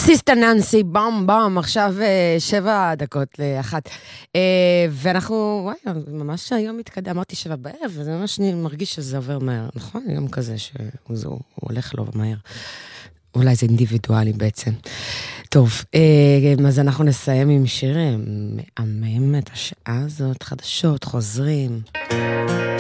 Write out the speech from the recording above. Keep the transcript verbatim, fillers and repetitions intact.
סיסטר ננסי, בום בום, עכשיו שבע דקות לאחת. ואנחנו, וואי, ממש היום מתקדם, אמרתי שבע בערב, וזה ממש מרגיש שזה עובר מהר, נכון? יום כזה שהוא הולך לו מהר. אולי זה אינדיבידואלי בעצם. טוב, אז אנחנו נסיים עם שיר מהמם את השעה הזאת, חדשות, חוזרים.